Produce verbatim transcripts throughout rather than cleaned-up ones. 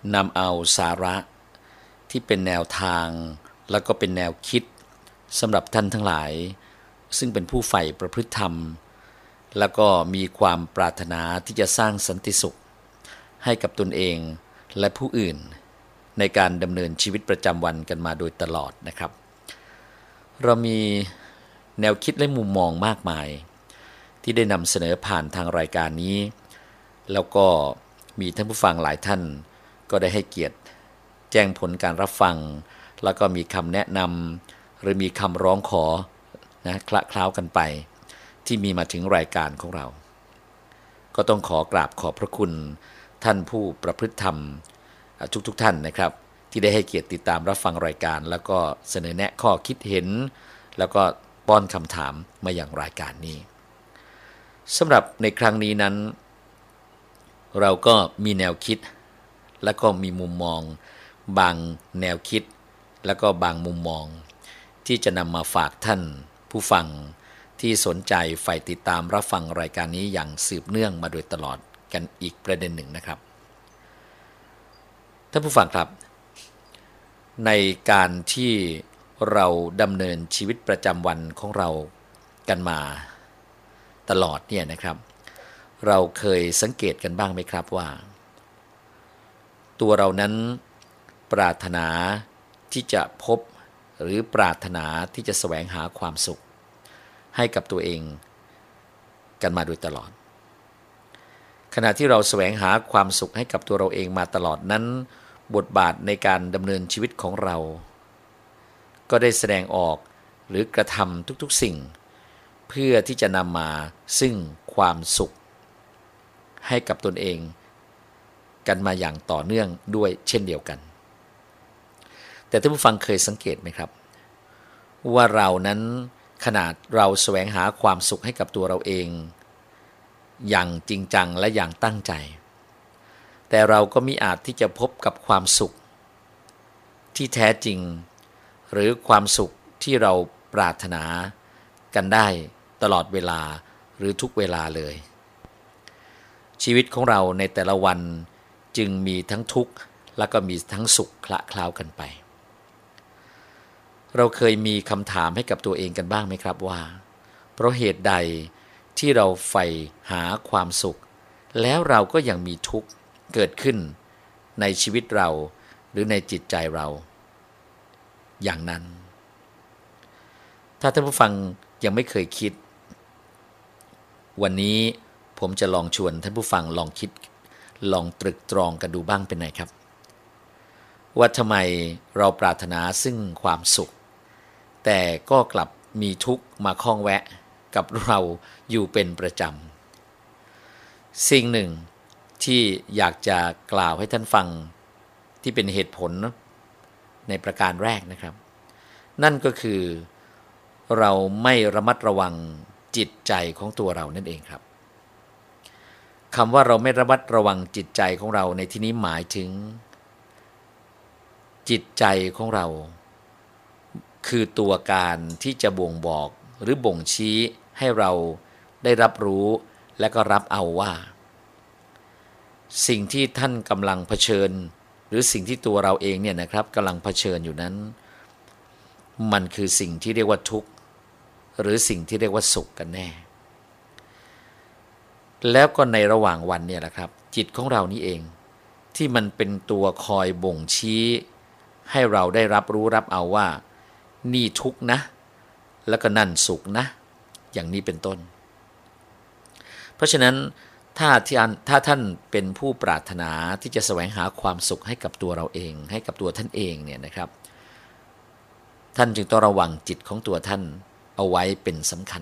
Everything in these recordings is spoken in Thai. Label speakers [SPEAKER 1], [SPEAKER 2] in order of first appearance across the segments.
[SPEAKER 1] นำเอาสาระที่เป็นแนวทางแล้วก็เป็นแนวคิดสำหรับท่านทั้งหลายซึ่งเป็นผู้ใฝ่ประพฤติธรรมแล้วก็มีความปรารถนาที่จะสร้างสันติสุขให้กับตนเองและผู้อื่นในการดำเนินชีวิตประจำวันกันมาโดยตลอดนะครับเรามีแนวคิดและมุมมองมากมายที่ได้นำเสนอผ่านทางรายการนี้แล้วก็มีท่านผู้ฟังหลายท่านก็ได้ให้เกียรติแจ้งผลการรับฟังแล้วก็มีคำแนะนำหรือมีคำร้องขอนะคละเคล้ากันไปที่มีมาถึงรายการของเราก็ต้องขอกราบขอบพระคุณท่านผู้ประพฤติธรรมทุกๆ ท่านนะครับที่ได้ให้เกียรติติดตามรับฟังรายการแล้วก็เสนอแนะข้อคิดเห็นแล้วก็ป้อนคำถามมาอย่างรายการนี้สำหรับในครั้งนี้นั้นเราก็มีแนวคิดและก็มีมุมมองบางแนวคิดและก็บางมุมมองที่จะนำมาฝากท่านผู้ฟังที่สนใจใฝ่ติดตามรับฟังรายการนี้อย่างสืบเนื่องมาโดยตลอดกันอีกประเด็นหนึ่งนะครับท่านผู้ฟังครับในการที่เราดำเนินชีวิตประจำวันของเรากันมาตลอดเนี่ยนะครับเราเคยสังเกตกันบ้างไหมครับว่าตัวเรานั้นปรารถนาที่จะพบหรือปรารถนาที่จะแสวงหาความสุขให้กับตัวเองกันมาโดยตลอดขณะที่เราแสวงหาความสุขให้กับตัวเราเองมาตลอดนั้นบทบาทในการดำเนินชีวิตของเราก็ได้แสดงออกหรือกระทำทุกๆสิ่งเพื่อที่จะนำมาซึ่งความสุขให้กับตนเองกันมาอย่างต่อเนื่องด้วยเช่นเดียวกันแต่ท่านผู้ฟังเคยสังเกตไหมครับว่าเรานั้นขนาดเราแสวงหาความสุขให้กับตัวเราเองอย่างจริงจังและอย่างตั้งใจแต่เราก็มิอาจที่จะพบกับความสุขที่แท้จริงหรือความสุขที่เราปรารถนากันได้ตลอดเวลาหรือทุกเวลาเลยชีวิตของเราในแต่ละวันจึงมีทั้งทุกข์และก็มีทั้งสุขคละเคล้ากันไปเราเคยมีคำถามให้กับตัวเองกันบ้างไหมครับว่าเพราะเหตุใดที่เราใฝ่หาความสุขแล้วเราก็ยังมีทุกข์เกิดขึ้นในชีวิตเราหรือในจิตใจเราอย่างนั้นถ้าท่านผู้ฟังยังไม่เคยคิดวันนี้ผมจะลองชวนท่านผู้ฟังลองคิดลองตรึกตรองกันดูบ้างเป็นไงครับว่าทำไมเราปรารถนาซึ่งความสุขแต่ก็กลับมีทุกข์มาข้องแวะกับเราอยู่เป็นประจำสิ่งหนึ่งที่อยากจะกล่าวให้ท่านฟังที่เป็นเหตุผลในประการแรกนะครับนั่นก็คือเราไม่ระมัดระวังจิตใจของตัวเรานั่นเองครับคำว่าเราไม่ระมัดระวังจิตใจของเราในที่นี้หมายถึงจิตใจของเราคือตัวการที่จะบ่งบอกหรือบ่งชี้ให้เราได้รับรู้และก็รับเอาว่าสิ่งที่ท่านกำลังเผชิญหรือสิ่งที่ตัวเราเองเนี่ยนะครับกำลังเผชิญอยู่นั้นมันคือสิ่งที่เรียกว่าทุกข์หรือสิ่งที่เรียกว่าสุขกันแน่แล้วก็ในระหว่างวันเนี่ยแหละครับจิตของเรานี่เองที่มันเป็นตัวคอยบ่งชี้ให้เราได้รับรู้รับเอาว่านี่ทุกข์นะแล้วก็นั่นสุขนะอย่างนี้เป็นต้นเพราะฉะนั้นถ้าที่ถ้าท่านเป็นผู้ปรารถนาที่จะแสวงหาความสุขให้กับตัวเราเองให้กับตัวท่านเองเนี่ยนะครับท่านจึงต้องระวังจิตของตัวท่านเอาไว้เป็นสำคัญ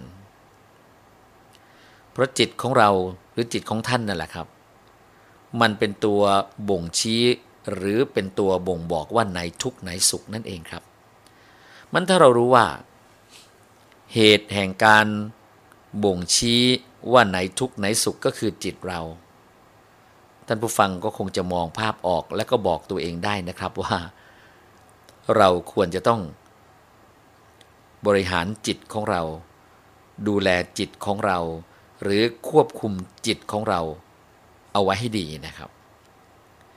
[SPEAKER 1] เพราะจิตของเราหรือจิตของท่านนั่นแหละครับมันเป็นตัวบ่งชี้หรือเป็นตัวบ่งบอกว่าไหนทุกข์ไหนสุขนั่นเองครับมันถ้าเรารู้ว่าเหตุแห่งการบ่งชี้ว่าไหนทุกข์ไหนสุขก็คือจิตเราท่านผู้ฟังก็คงจะมองภาพออกและก็บอกตัวเองได้นะครับว่าเราควรจะต้องบริหารจิตของเราดูแลจิตของเราหรือควบคุมจิตของเราเอาไว้ให้ดีนะครับ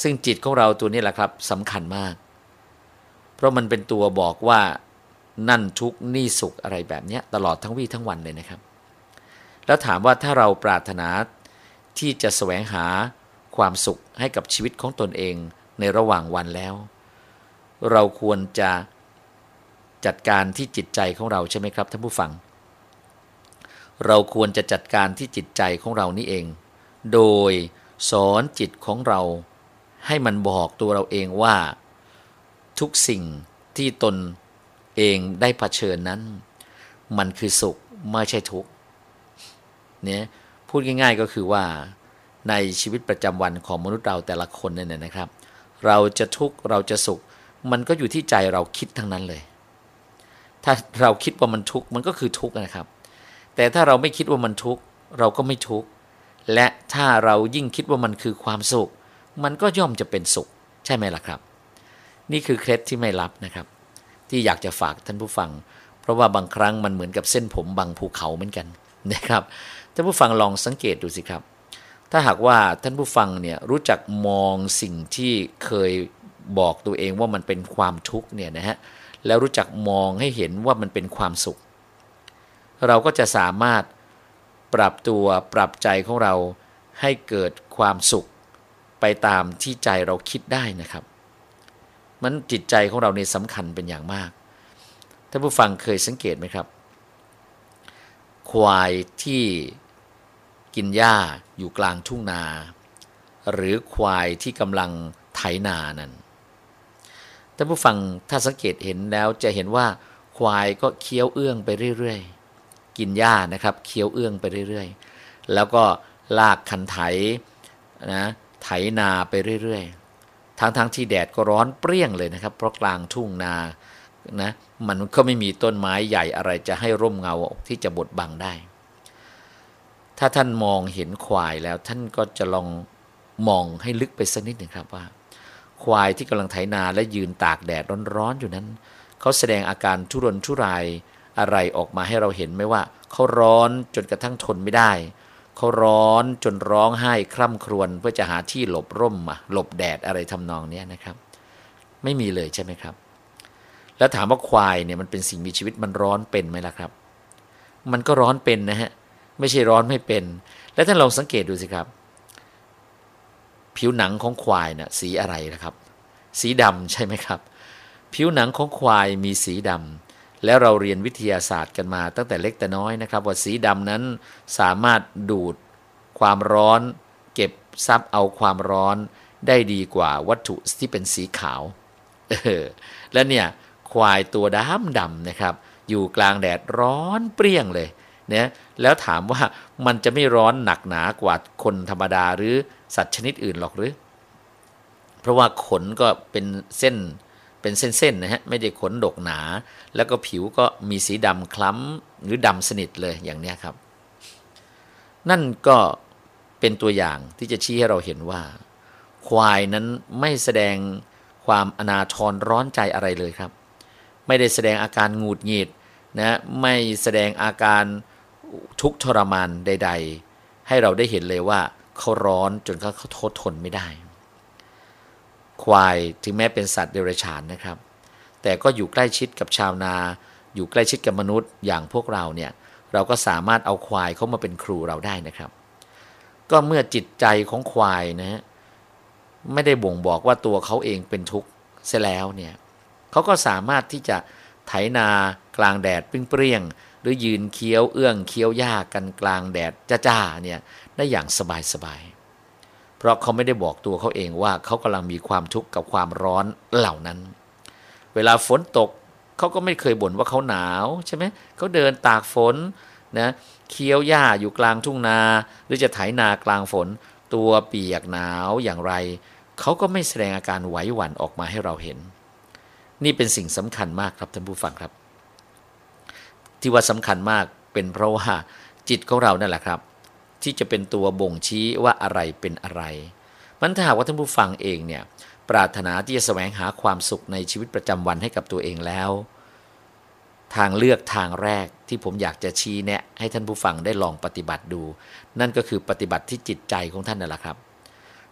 [SPEAKER 1] ซึ่งจิตของเราตัวนี้แหละครับสำคัญมากเพราะมันเป็นตัวบอกว่านั่นทุกข์นี่สุขอะไรแบบนี้ตลอดทั้งวี่ทั้งวันเลยนะครับแล้วถามว่าถ้าเราปรารถนาที่จะแสวงหาความสุขให้กับชีวิตของตนเองในระหว่างวันแล้วเราควรจะจัดการที่จิตใจของเราใช่ไหมครับท่านผู้ฟังเราควรจะจัดการที่จิตใจของเรานี่เองโดยสอนจิตของเราให้มันบอกตัวเราเองว่าทุกสิ่งที่ตนเองได้เผชิญนั้นมันคือสุขไม่ใช่ทุกข์เนี่ยพูดง่ายๆก็คือว่าในชีวิตประจำวันของมนุษย์เราแต่ละคนเนี่ยนะครับเราจะทุกข์เราจะสุขมันก็อยู่ที่ใจเราคิดทั้งนั้นเลยถ้าเราคิดว่ามันทุกข์มันก็คือทุกข์นะครับแต่ถ้าเราไม่คิดว่ามันทุกข์เราก็ไม่ทุกข์และถ้าเรายิ่งคิดว่ามันคือความสุขมันก็ย่อมจะเป็นสุขใช่ไหมล่ะครับนี่คือเคล็ดที่ไม่ลับนะครับที่อยากจะฝากท่านผู้ฟังเพราะว่าบางครั้งมันเหมือนกับเส้นผมบังภูเขาเหมือนกันนะครับท่านผู้ฟังลองสังเกตดูสิครับถ้าหากว่าท่านผู้ฟังเนี่ยรู้จักมองสิ่งที่เคยบอกตัวเองว่ามันเป็นความทุกข์เนี่ยนะฮะแล้วรู้จักมองให้เห็นว่ามันเป็นความสุขเราก็จะสามารถปรับตัวปรับใจของเราให้เกิดความสุขไปตามที่ใจเราคิดได้นะครับมันจิตใจของเราเนี่ยสำคัญเป็นอย่างมากท่านผู้ฟังเคยสังเกตไหมครับควายที่กินหญ้าอยู่กลางทุ่งนาหรือควายที่กำลังไถนานั้นท่านผู้ฟังถ้าสังเกตเห็นแล้วจะเห็นว่าควายก็เคี้ยวเอื้องไปเรื่อยๆกินหญ้านะครับเคี้ยวเอื้องไปเรื่อยๆแล้วก็ลากคันไถนะไถนาไปเรื่อยๆทั้งๆที่แดดก็ร้อนเปรี้ยงเลยนะครับเพราะกลางทุ่งนานะมันก็ไม่มีต้นไม้ใหญ่อะไรจะให้ร่มเงาที่จะบดบังได้ถ้าท่านมองเห็นควายแล้วท่านก็จะลองมองให้ลึกไปสักนิดหนึ่งครับว่าควายที่กำลังไถนาและยืนตากแดดร้อนๆอยู่นั้นเขาแสดงอาการทุรนทุรายอะไรออกมาให้เราเห็นไหมว่าเขาร้อนจนกระทั่งทนไม่ได้เขาร้อนจนร้องไห้คร่ำครวญเพื่อจะหาที่หลบร่มมาหลบแดดอะไรทำนองนี้นะครับไม่มีเลยใช่ไหมครับแล้วถามว่าควายเนี่ยมันเป็นสิ่งมีชีวิตมันร้อนเป็นไหมล่ะครับมันก็ร้อนเป็นนะฮะไม่ใช่ร้อนไม่เป็นแล้วท่านลองสังเกตดูสิครับผิวหนังของควายน่ะสีอะไรนะครับสีดำใช่ไหมครับผิวหนังของควายมีสีดำแล้วเราเรียนวิทยาศาสตร์กันมาตั้งแต่เล็กแต่น้อยนะครับว่าสีดำนั้นสามารถดูดความร้อนเก็บซับเอาความร้อนได้ดีกว่าวัตถุที่เป็นสีขาวเออและเนี่ยควายตัวดำดำนะครับอยู่กลางแดดร้อนเปรี้ยงเลยเนี่ยแล้วถามว่ามันจะไม่ร้อนหนักหนากว่าคนธรรมดาหรือสัตว์ชนิดอื่นหรอกหรือเพราะว่าขนก็เป็นเส้นเป็นเส้นๆนะฮะไม่ได้ขนดกหนาแล้วก็ผิวก็มีสีดำคล้ำหรือดำสนิทเลยอย่างนี้ครับนั่นก็เป็นตัวอย่างที่จะชี้ให้เราเห็นว่าควายนั้นไม่แสดงความอนาทรร้อนใจอะไรเลยครับไม่ได้แสดงอาการหงุดหงิดนะไม่แสดงอาการทุกข์ทรมานใดๆให้เราได้เห็นเลยว่าเขาร้อนจนเขาทนทนไม่ได้ควายถึงแม้เป็นสัตว์เดรัจฉานนะครับแต่ก็อยู่ใกล้ชิดกับชาวนาอยู่ใกล้ชิดกับมนุษย์อย่างพวกเราเนี่ยเราก็สามารถเอาควายเข้ามาเป็นครูเราได้นะครับก็เมื่อจิตใจของควายนะฮะไม่ได้บ่งบอกว่าตัวเขาเองเป็นทุกข์เสียแล้วเนี่ยเขาก็สามารถที่จะไถนากลางแดดเปรี้ยงๆหรือยืนเคี้ยวเอื้องเคี้ยวหญ้ากันกลางแดดจ้าๆเนี่ยได้อย่างสบายๆเพราะเขาไม่ได้บอกตัวเขาเองว่าเขากำลังมีความทุกข์กับความร้อนเหล่านั้นเวลาฝนตกเขาก็ไม่เคยบ่นว่าเขาหนาวใช่ไหมเขาเดินตากฝนนะเคี้ยวหญ้าอยู่กลางทุ่งนาหรือจะไถนากลางฝนตัวเปียกหนาวอย่างไรเขาก็ไม่แสดงอาการไหวหวั่นออกมาให้เราเห็นนี่เป็นสิ่งสำคัญมากครับท่านผู้ฟังครับที่ว่าสำคัญมากเป็นเพราะว่าจิตของเรานั่นแหละครับที่จะเป็นตัวบ่งชี้ว่าอะไรเป็นอะไรมันถ้าหากว่าท่านผู้ฟังเองเนี่ยปรารถนาที่จะแสวงหาความสุขในชีวิตประจำวันให้กับตัวเองแล้วทางเลือกทางแรกที่ผมอยากจะชี้แนะให้ท่านผู้ฟังได้ลองปฏิบัติดูนั่นก็คือปฏิบัติที่จิตใจของท่านนั่นแหละครับ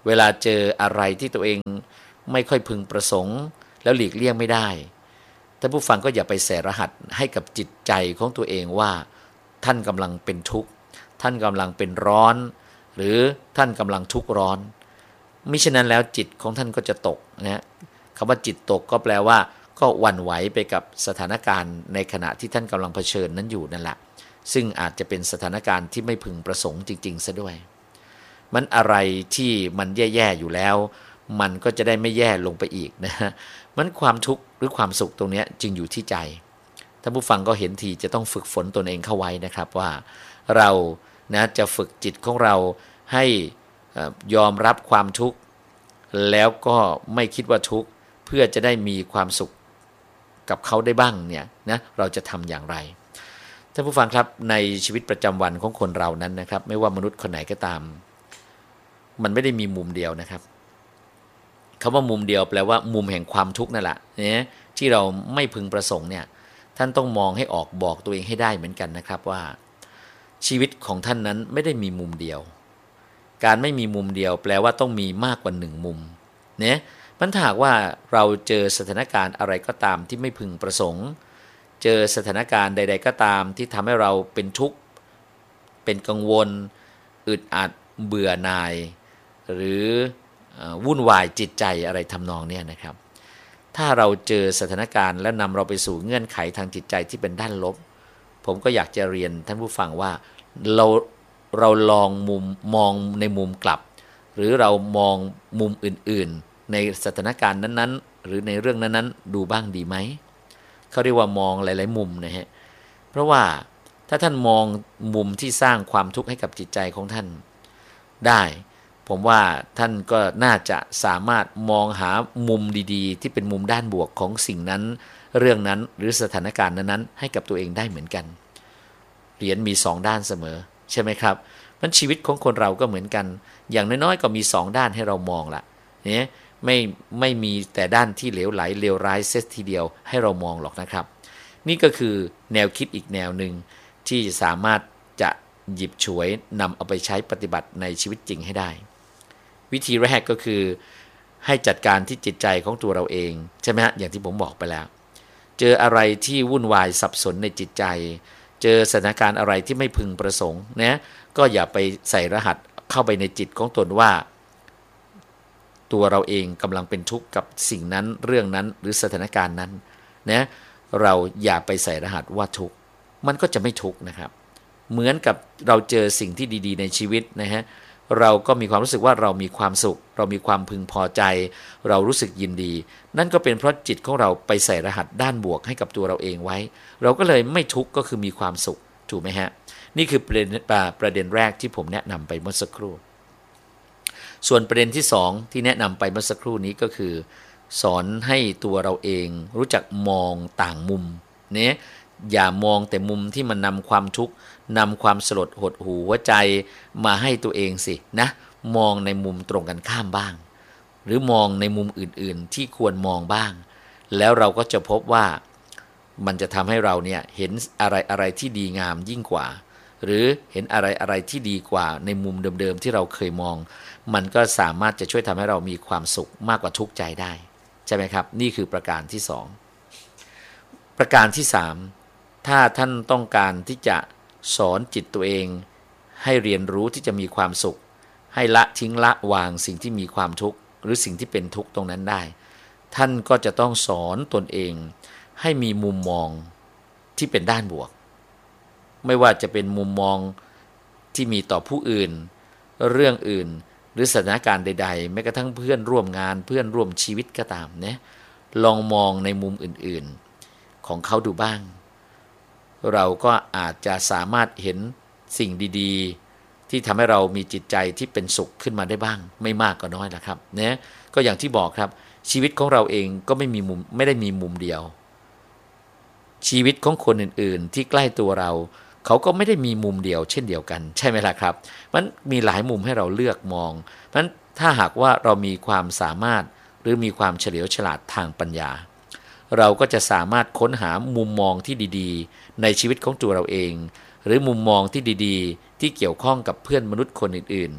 [SPEAKER 1] เวลาเจออะไรที่ตัวเองไม่ค่อยพึงประสงค์แล้วหลีกเลี่ยงไม่ได้ท่านผู้ฟังก็อย่าไปใส่รหัสให้กับจิตใจของตัวเองว่าท่านกำลังเป็นทุกข์ท่านกำลังเป็นร้อนหรือท่านกำลังทุกข์ร้อนมิฉะนั้นแล้วจิตของท่านก็จะตกนะคำว่าจิตตกก็แปลว่าก็หวั่นไหวไปกับสถานการณ์ในขณะที่ท่านกำลังเผชิญนั้นอยู่นั่นแหละซึ่งอาจจะเป็นสถานการณ์ที่ไม่พึงประสงค์จริงๆซะด้วยมันอะไรที่มันแย่ๆอยู่แล้วมันก็จะได้ไม่แย่ลงไปอีกนะฮะมันความทุกข์หรือความสุขตรงนี้จึงอยู่ที่ใจท่านผู้ฟังก็เห็นทีจะต้องฝึกฝนตนเองเข้าไว้นะครับว่าเรานะจะฝึกจิตของเราให้ยอมรับความทุกข์แล้วก็ไม่คิดว่าทุกข์เพื่อจะได้มีความสุขกับเขาได้บ้างเนี่ยนะเราจะทำอย่างไรท่านผู้ฟังครับในชีวิตประจำวันของคนเรานั้นนะครับไม่ว่ามนุษย์คนไหนก็ตามมันไม่ได้มีมุมเดียวนะครับคำว่ามุมเดียวแปลว่ามุมแห่งความทุกข์นั่นแหละเนี่ยที่เราไม่พึงประสงค์เนี่ยท่านต้องมองให้ออกบอกตัวเองให้ได้เหมือนกันนะครับว่าชีวิตของท่านนั้นไม่ได้มีมุมเดียวการไม่มีมุมเดียวแปลว่าต้องมีมากกว่าหนึ่งมุมเนี่ยมันถ้าหากว่าเราเจอสถานการณ์อะไรก็ตามที่ไม่พึงประสงค์เจอสถานการณ์ใดๆก็ตามที่ทำให้เราเป็นทุกข์เป็นกังวลอึดอัดเบื่อหน่ายหรือวุ่นวายจิตใจอะไรทำนองนี้นะครับถ้าเราเจอสถานการณ์และนำเราไปสู่เงื่อนไขทางจิตใจที่เป็นด้านลบผมก็อยากจะเรียนท่านผู้ฟังว่าเราเราลองมุมมองในมุมกลับหรือเรามองมุมอื่นๆในสถานการณ์นั้นๆหรือในเรื่องนั้นๆดูบ้างดีไหมเขาเรียกว่ามองหลายๆมุมนะฮะเพราะว่าถ้าท่านมองมุมที่สร้างความทุกข์ให้กับจิตใจของท่านได้ผมว่าท่านก็น่าจะสามารถมองหามุมดีๆที่เป็นมุมด้านบวกของสิ่งนั้นเรื่องนั้นหรือสถานการณ์นั้นๆให้กับตัวเองได้เหมือนกันเหรียญมีสองด้านเสมอใช่ไหมครับมันชีวิตของคนเราก็เหมือนกันอย่างน้อยๆก็มีสองด้านให้เรามองละเนี่ยไม่ไม่มีแต่ด้านที่เหลวไหลเลวร้ายเสียทีเดียวให้เรามองหรอกนะครับนี่ก็คือแนวคิดอีกแนวหนึ่งที่สามารถจะหยิบฉวยนำเอาไปใช้ปฏิบัติในชีวิตจริงให้ได้วิธีแรกก็คือให้จัดการที่จิตใจของตัวเราเองใช่ไหมฮะอย่างที่ผมบอกไปแล้วเจออะไรที่วุ่นวายสับสนในจิตใจเจอสถานการณ์อะไรที่ไม่พึงประสงค์นะก็อย่าไปใส่รหัสเข้าไปในจิตของตนว่าตัวเราเองกำลังเป็นทุกข์กับสิ่งนั้นเรื่องนั้นหรือสถานการณ์นั้นนะเราอย่าไปใส่รหัสว่าทุกข์มันก็จะไม่ทุกข์นะครับเหมือนกับเราเจอสิ่งที่ดีๆในชีวิตนะฮะเราก็มีความรู้สึกว่าเรามีความสุขเรามีความพึงพอใจเรารู้สึกยินดีนั่นก็เป็นเพราะจิตของเราไปใส่รหัสด้านบวกให้กับตัวเราเองไว้เราก็เลยไม่ทุกข์ก็คือมีความสุขถูกไหมฮะนี่คือประเด็นประเด็นแรกที่ผมแนะนำไปเมื่อสักครู่ส่วนประเด็นที่สองที่แนะนำไปเมื่อสักครู่นี้ก็คือสอนให้ตัวเราเองรู้จักมองต่างมุมเนี่ยอย่ามองแต่มุมที่มันนำความทุกข์นำความสลดหดหู่หัวใจมาให้ตัวเองสินะมองในมุมตรงกันข้ามบ้างหรือมองในมุมอื่นๆที่ควรมองบ้างแล้วเราก็จะพบว่ามันจะทำให้เราเนี่ยเห็นอะไรอะไรที่ดีงามยิ่งกว่าหรือเห็นอะไรอะไรที่ดีกว่าในมุมเดิมๆที่เราเคยมองมันก็สามารถจะช่วยทำให้เรามีความสุขมากกว่าทุกข์ใจได้ใช่ไหมครับนี่คือประการที่สองประการที่สามถ้าท่านต้องการที่จะสอนจิตตัวเองให้เรียนรู้ที่จะมีความสุขให้ละทิ้งละวางสิ่งที่มีความทุกข์หรือสิ่งที่เป็นทุกข์ตรงนั้นได้ท่านก็จะต้องสอนตนเองให้มีมุมมองที่เป็นด้านบวกไม่ว่าจะเป็นมุมมองที่มีต่อผู้อื่นเรื่องอื่นหรือสถานการณ์ใดๆแม้กระทั่งเพื่อนร่วมงานเพื่อนร่วมชีวิตก็ตามนะลองมองในมุมอื่นๆของเขาดูบ้างเราก็อาจจะสามารถเห็นสิ่งดีๆที่ทำให้เรามีจิตใจที่เป็นสุขขึ้นมาได้บ้างไม่มากก็น้อยนะครับนะก็อย่างที่บอกครับชีวิตของเราเองก็ไม่มีมุมไม่ได้มีมุมเดียวชีวิตของคนอื่นๆที่ใกล้ตัวเราเขาก็ไม่ได้มีมุมเดียวเช่นเดียวกันใช่ไหมล่ะครับมันมีหลายมุมให้เราเลือกมองเพราะฉะนั้นถ้าหากว่าเรามีความสามารถหรือมีความเฉลียวฉลาดทางปัญญาเราก็จะสามารถค้นหามุมมองที่ดีๆในชีวิตของตัวเราเองหรือมุมมองที่ดีๆที่เกี่ยวข้องกับเพื่อนมนุษย์คนอื่นๆ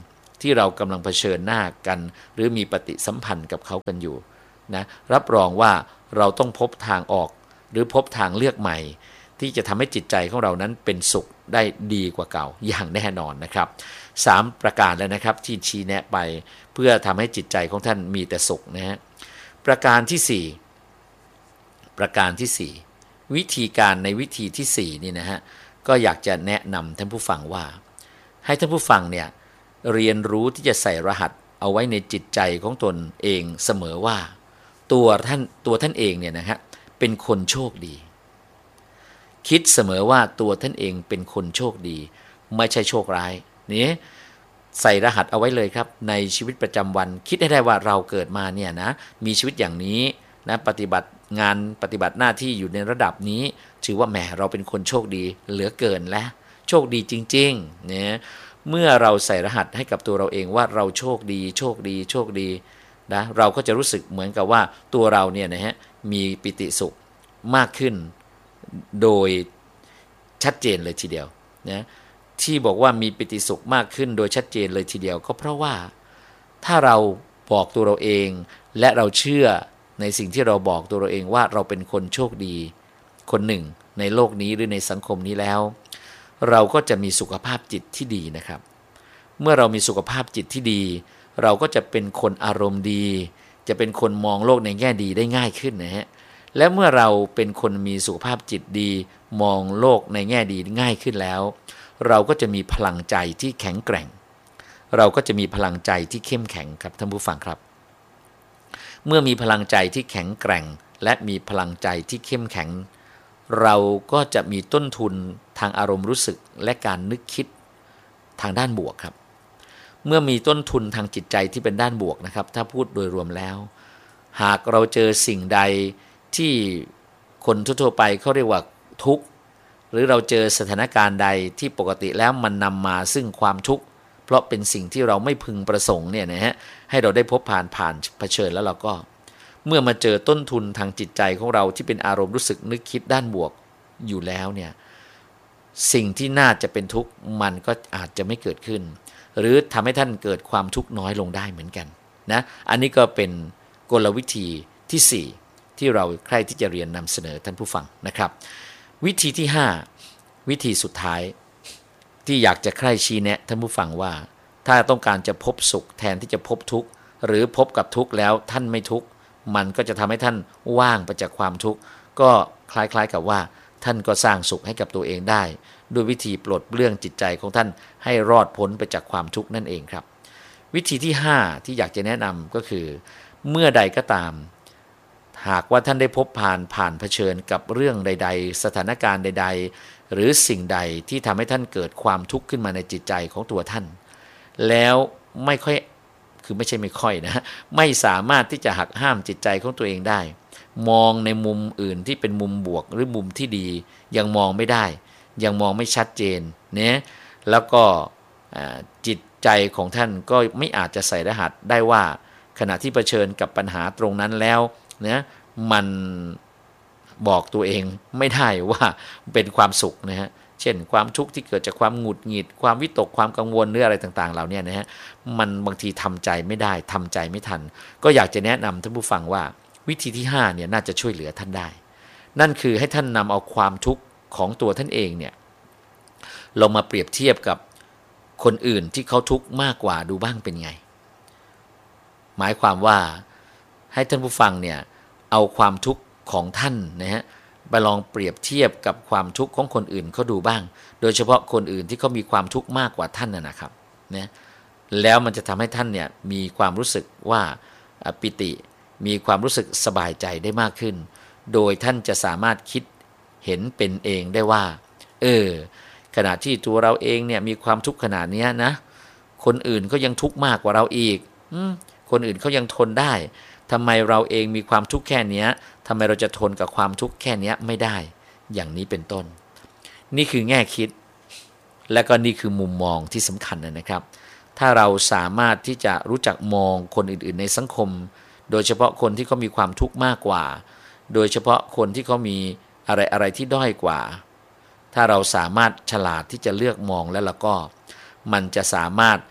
[SPEAKER 1] ที่เรากำลังเผชิญหน้ากันหรือมีปฏิสัมพันธ์กับเขากันอยู่นะรับรองว่าเราต้องพบทางออกหรือพบทางเลือกใหม่ที่จะทำให้จิตใจของเรานั้นเป็นสุขได้ดีกว่าเก่าอย่างแน่นอนนะครับสามประการแล้วนะครับที่ชี้แนะไปเพื่อทำให้จิตใจของท่านมีแต่สุขนะฮะประการที่สี่ประการที่สี่วิธีการในวิธีที่สี่นี่นะฮะก็อยากจะแนะนำท่านผู้ฟังว่าให้ท่านผู้ฟังเนี่ยเรียนรู้ที่จะใส่รหัสเอาไว้ในจิตใจของตนเองเสมอว่าตัวท่านตัวท่านเองเนี่ยนะฮะเป็นคนโชคดีคิดเสมอว่าตัวท่านเองเป็นคนโชคดีไม่ใช่โชคร้ายนี่ใส่รหัสเอาไว้เลยครับในชีวิตประจำวันคิดให้ได้ว่าเราเกิดมาเนี่ยนะมีชีวิตอย่างนี้นะปฏิบัติงานปฏิบัติหน้าที่อยู่ในระดับนี้ถือว่าแหมเราเป็นคนโชคดีเหลือเกินและโชคดีจริงๆเนี่ยเมื่อเราใส่รหัสให้กับตัวเราเองว่าเราโชคดีโชคดีโชคดีนะเราก็จะรู้สึกเหมือนกับว่าตัวเราเนี่ยนะฮะมีปิติสุขมากขึ้นโดยชัดเจนเลยทีเดียวนะที่บอกว่ามีปิติสุขมากขึ้นโดยชัดเจนเลยทีเดียวก็เพราะว่าถ้าเราบอกตัวเราเองและเราเชื่อในสิ่งที่เราบอกตัวเราเองว่าเราเป็นคนโชคดีคนหนึ่งในโลกนี้หรือในสังคมนี้แล้วเราก็จะมีสุขภาพจิตที่ดีนะครับเมื่อเรามีสุขภาพจิตที่ดีเราก็จะเป็นคนอารมณ์ดีจะเป็นคนมองโลกในแง่ดีได้ง่ายขึ้นนะฮะและเมื่อเราเป็นคนมีสุขภาพจิตดีมองโลกในแง่ดีง่ายขึ้นแล้วเราก็จะมีพลังใจที่แข็งแกร่งเราก็จะมีพลังใจที่เข้มแข็งครับท่านผู้ฟังครับเมื่อมีพลังใจที่แข็งแกร่งและมีพลังใจที่เข้มแข็งเราก็จะมีต้นทุนทางอารมณ์รู้สึกและการนึกคิดทางด้านบวกครับเมื่อมีต้นทุนทางจิตใจที่เป็นด้านบวกนะครับถ้าพูดโดยรวมแล้วหากเราเจอสิ่งใดที่คนทั่วไปเขาเรียกว่าทุกข์หรือเราเจอสถานการณ์ใดที่ปกติแล้วมันนำมาซึ่งความทุกข์เพราะเป็นสิ่งที่เราไม่พึงประสงค์เนี่ยนะฮะให้เราได้พบผ่านผ่านเผชิญแล้วเราก็เมื่อมาเจอต้นทุนทางจิตใจของเราที่เป็นอารมณ์รู้สึกนึกคิดด้านบวกอยู่แล้วเนี่ยสิ่งที่น่าจะเป็นทุกข์มันก็อาจจะไม่เกิดขึ้นหรือทำให้ท่านเกิดความทุกข์น้อยลงได้เหมือนกันนะอันนี้ก็เป็นกลวิธีที่สี่ที่เราใคร่ที่จะเรียนนำเสนอท่านผู้ฟังนะครับวิธีที่ห้าวิธีสุดท้ายที่อยากจะใคร่ชี้แนะท่านผู้ฟังว่าถ้าต้องการจะพบสุขแทนที่จะพบทุกข์หรือพบกับทุกข์แล้วท่านไม่ทุกข์มันก็จะทำให้ท่านว่างไปจากความทุกข์ก็คล้ายๆกับว่าท่านก็สร้างสุขให้กับตัวเองได้ด้วยวิธีปลดเปลื้องจิตใจของท่านให้รอดพ้นไปจากความทุกข์นั่นเองครับวิธีที่ห้าที่อยากจะแนะนำก็คือเมื่อใดก็ตามหากว่าท่านได้พบผ่านผ่านเผชิญกับเรื่องใดๆสถานการณ์ใดๆหรือสิ่งใดที่ทำให้ท่านเกิดความทุกข์ขึ้นมาในจิตใจของตัวท่านแล้วไม่ค่อยคือไม่ใช่ไม่ค่อยนะไม่สามารถที่จะหักห้ามจิตใจของตัวเองได้มองในมุมอื่นที่เป็นมุมบวกหรือมุมที่ดียังมองไม่ได้ยังมองไม่ชัดเจนเนี่ยแล้วก็จิตใจของท่านก็ไม่อาจจะใส่รหัสได้ว่าขณะที่เผชิญกับปัญหาตรงนั้นแล้วเนี่ยมันบอกตัวเองไม่ได้ว่าเป็นความสุขนะฮะเช่นความทุกข์ที่เกิดจากความหงุดหงิดความวิตกความกังวลหรืออะไรต่างๆเหล่านี้นะฮะมันบางทีทำใจไม่ได้ทำใจไม่ทันก็อยากจะแนะนำท่านผู้ฟังว่าวิธีที่ห้าเนี่ยน่าจะช่วยเหลือท่านได้นั่นคือให้ท่านนำเอาความทุกข์ของตัวท่านเองเนี่ยลงมาเปรียบเทียบกับคนอื่นที่เขาทุกข์มากกว่าดูบ้างเป็นไงหมายความว่าให้ท่านผู้ฟังเนี่ยเอาความทุกข์ของท่านนะฮะไปลองเปรียบเทียบกับความทุกข์ของคนอื่นเขาดูบ้างโดยเฉพาะคนอื่นที่เขามีความทุกข์มากกว่าท่านน่ะนะครับนะแล้วมันจะทำให้ท่านเนี่ยมีความรู้สึกว่าปิติมีความรู้สึกสบายใจได้มากขึ้นโดยท่านจะสามารถคิดเห็นเป็นเองได้ว่าเออขณะที่ตัวเราเองเนี่ยมีความทุกข์ขนาดนี้นะคนอื่นก็ยังทุกข์มากกว่าเราอีกอืมคนอื่นเขายังทนได้ทำไมเราเองมีความทุกข์แค่นี้ทำไมเราจะทนกับความทุกข์แค่นี้ไม่ได้อย่างนี้เป็นต้นนี่คือแง่คิดและก็นี่คือมุมมองที่สำคัญนะครับถ้าเราสามารถที่จะรู้จักมองคนอื่นๆในสังคมโดยเฉพาะคนที่เขามีความทุกข์มากกว่าโดยเฉพาะคนที่เขามีอะไรอะไรที่ด้อยกว่าถ้าเราสามารถฉลาดที่จะเลือกมองแล้วแล้วก็มันจะสามารถ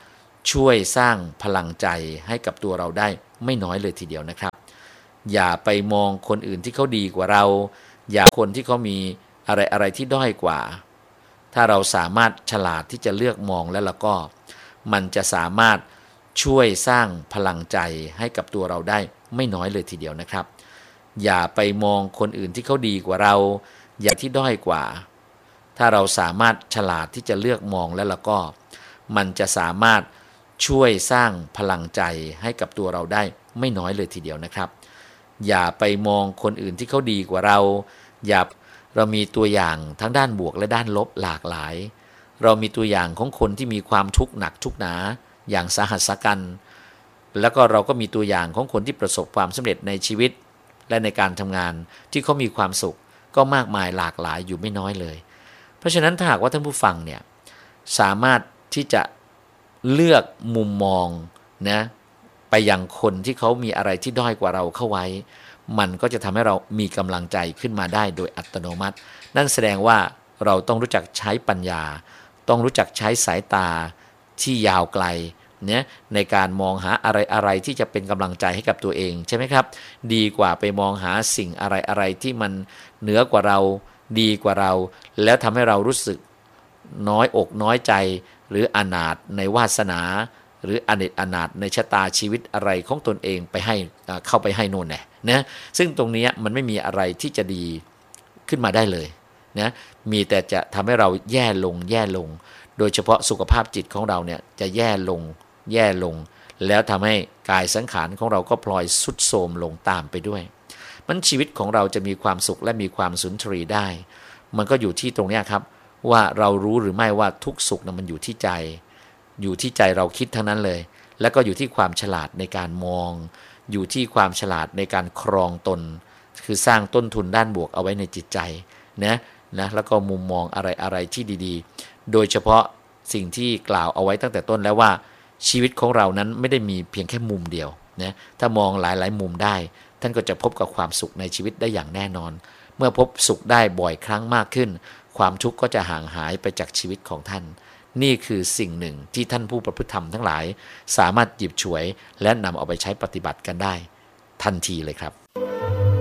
[SPEAKER 1] ช่วยสร้างพลังใจให้กับตัวเราได้ไม่น้อยเลยทีเดียวนะครับอย่าไปมองคนอื่นที่เขาดีกว่าเราอย่าคนที่เขามีอะไรอะไรที่ด้อยกว่าถ้าเราสามารถฉลาดที่จะเลือกมองแล้วแล้วก็มันจะสามารถช่วยสร้างพลังใจให้กับตัวเราได้ไม่น้อยเลยทีเดียวนะครับอย่าไปมองคนอื่นที่เขาดีกว่าเราอย่าที่ด้อยกว่าถ้าเราสามารถฉลาดที่จะเลือกมองแล้วแล้วก็มันจะสามารถช่วยสร้างพลังใจให้กับตัวเราได้ไม่น้อยเลยทีเดียวนะครับอย่าไปมองคนอื่นที่เขาดีกว่าเราอย่าเรามีตัวอย่างทั้งด้านบวกและด้านลบหลากหลายเรามีตัวอย่างของคนที่มีความทุกข์หนักทุกหนาอย่างสาหัสกันแล้วก็เราก็มีตัวอย่างของคนที่ประสบความสำเร็จในชีวิตและในการทำงานที่เขามีความสุขก็มากมายหลากหลายอยู่ไม่น้อยเลยเพราะฉะนั้นถ้าหากว่าท่านผู้ฟังเนี่ยสามารถที่จะเลือกมุมมองนะไปยังคนที่เขามีอะไรที่ด้อยกว่าเราเข้าไว้มันก็จะทำให้เรามีกำลังใจขึ้นมาได้โดยอัตโนมัตินั่นแสดงว่าเราต้องรู้จักใช้ปัญญาต้องรู้จักใช้สายตาที่ยาวไกลเนี่ยในการมองหาอะไรอะไรที่จะเป็นกำลังใจให้กับตัวเองใช่ไหมครับดีกว่าไปมองหาสิ่งอะไรอะไรที่มันเหนือกว่าเราดีกว่าเราแล้วทำให้เรารู้สึกน้อยอกน้อยใจหรืออนาถในวาสนาหรืออเนจอนาถในชะตาชีวิตอะไรของตนเองไปให้เข้าไปให้นู่นแน่นะซึ่งตรงนี้มันไม่มีอะไรที่จะดีขึ้นมาได้เลยนะมีแต่จะทำให้เราแย่ลงแย่ลงโดยเฉพาะสุขภาพจิตของเราเนี่ยจะแย่ลงแย่ลงแล้วทำให้กายสังขารของเราก็พลอยทรุดโทรมลงตามไปด้วยมันชีวิตของเราจะมีความสุขและมีความสุนทรีได้มันก็อยู่ที่ตรงนี้ครับว่าเรารู้หรือไม่ว่าทุกสุขนะมันอยู่ที่ใจอยู่ที่ใจเราคิดทั้งนั้นเลยแล้วก็อยู่ที่ความฉลาดในการมองอยู่ที่ความฉลาดในการครองตนคือสร้างต้นทุนด้านบวกเอาไว้ในจิตใจนะนะแล้วก็มุมมองอะไรอะไรที่ดีๆโดยเฉพาะสิ่งที่กล่าวเอาไว้ตั้งแต่ต้นแล้วว่าชีวิตของเรานั้นไม่ได้มีเพียงแค่มุมเดียวนะถ้ามองหลายๆมุมได้ท่านก็จะพบกับความสุขในชีวิตได้อย่างแน่นอนเมื่อพบสุขได้บ่อยครั้งมากขึ้นความทุกข์ก็จะห่างหายไปจากชีวิตของท่านนี่คือสิ่งหนึ่งที่ท่านผู้ประพฤติธรรมทั้งหลายสามารถหยิบฉวยและนำเอาไปใช้ปฏิบัติกันได้ทันทีเลยครับ